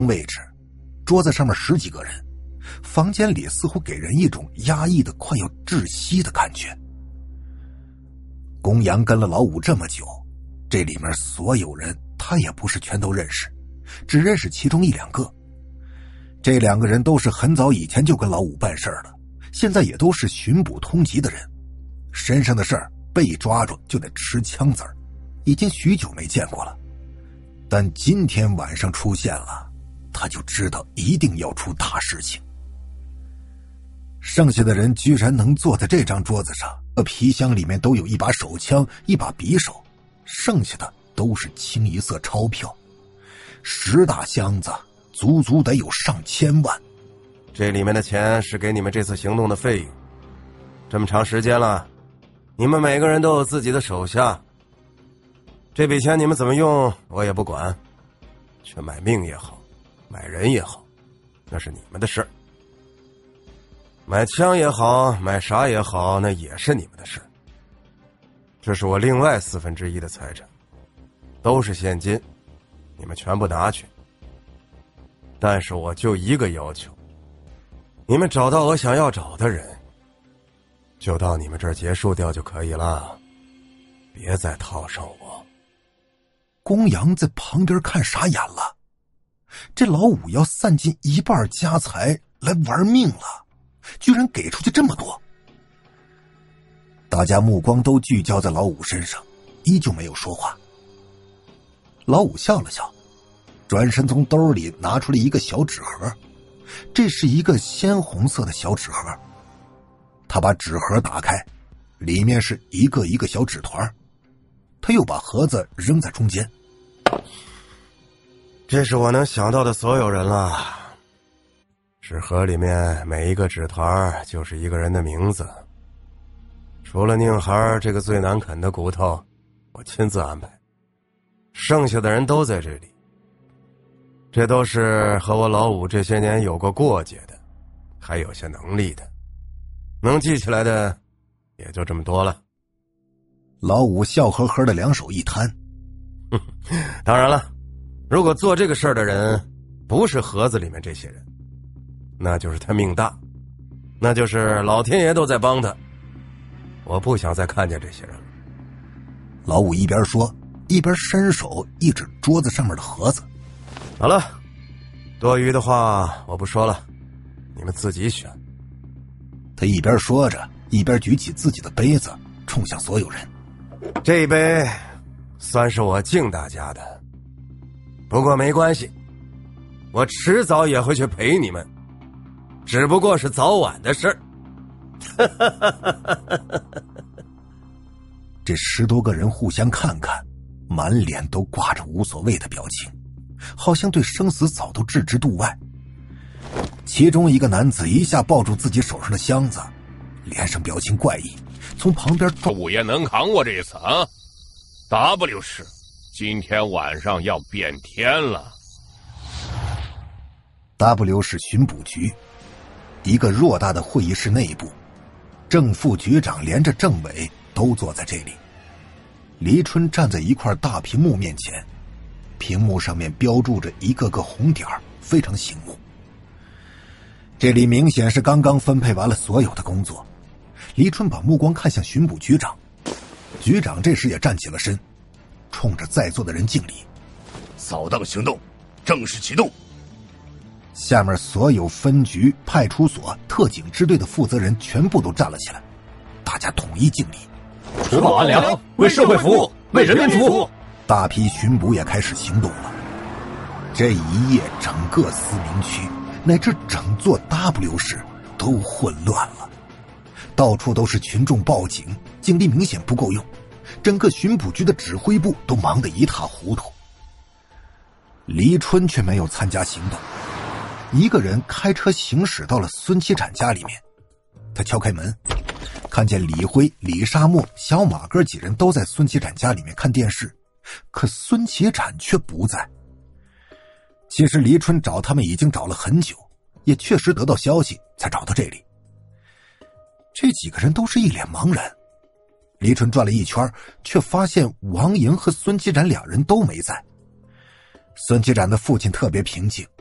位置，桌子上面10几个人，房间里似乎给人一种压抑的快要窒息的感觉。公羊跟了老五这么久，这里面所有人他也不是全都认识，只认识其中1、2个。这2个人都是很早以前就跟老五办事了，现在也都是巡捕通缉的人，身上的事儿被抓住就得吃枪子儿，已经许久没见过了。但今天晚上出现了，他就知道一定要出大事情。剩下的人居然能坐在这张桌子上，皮箱里面都有一把手枪、一把匕首，剩下的都是清一色钞票，10大箱子足足得有上千万。 这里面的钱是给你们这次行动的费用，这么长时间了，你们每个人都有自己的手下，这笔钱你们怎么用我也不管，却买命也好，买人也好，那是你们的事。买枪也好，买啥也好，那也是你们的事。这是我另外1/4的财产，都是现金，你们全部拿去。但是我就一个要求，你们找到我想要找的人，就到你们这儿结束掉就可以了，别再套上我。 公羊在旁边看傻眼了，这老五要散尽1半家财来玩命了，居然给出去这么多。大家目光都聚焦在老五身上，依旧没有说话。老五笑了笑，转身从兜里拿出了一个小纸盒，这是一个鲜红色的小纸盒。他把纸盒打开，里面是一个一个小纸团，他又把盒子扔在中间。 这是我能想到的所有人了，纸盒里面每一个纸团就是一个人的名字，除了宁孩这个最难啃的骨头我亲自安排，剩下的人都在这里。这都是和我老五这些年有过过节的，还有些能力的，能记起来的也就这么多了。 老五笑呵呵的2手一摊， 当然了，如果做这个事儿的人不是盒子里面这些人，那就是他命大，那就是老天爷都在帮他。我不想再看见这些人了。 老五一边说，一边伸手一指桌子上面的盒子。 好了，多余的话我不说了，你们自己选。 他一边说着，一边举起自己的杯子，冲向所有人。 这一杯算是我敬大家的，不过没关系，我迟早也会去陪你们，只不过是早晚的事儿。 这10多个人互相看看，满脸都挂着无所谓的表情，好像对生死早都置之度外。其中一个男子一下抱住自己手上的箱子，脸上表情怪异，从旁边五爷能扛我这一次啊 ？W 市今天晚上要变天了。 W 市巡捕局，一个偌大的会议室内部，正副局长连着政委都坐在这里。黎春站在一块大屏幕面前，屏幕上面标注着一个个红点，非常醒目。这里明显是刚刚分配完了所有的工作。黎春把目光看向巡捕局长，局长这时也站起了身，冲着在座的人敬礼。 扫荡行动正式启动。 下面所有分局、派出所、特警支队的负责人全部都站了起来，大家统一敬礼。 除暴安良，为社会服务，为人民服务。 大批巡捕也开始行动了。这一夜，整个思明区乃至整座 W 市都混乱了，到处都是群众报警，警力明显不够用，整个巡捕局的指挥部都忙得一塌糊涂。黎春却没有参加行动，一个人开车行驶到了孙其展家里面。他敲开门，看见李辉、李沙漠、小马哥几人都在孙其展家里面看电视，可孙其展却不在。其实黎春找他们已经找了很久，也确实得到消息才找到这里。这几个人都是一脸茫然。黎春转了一圈，却发现王莹和孙其展2人都没在。孙其展的父亲特别平静，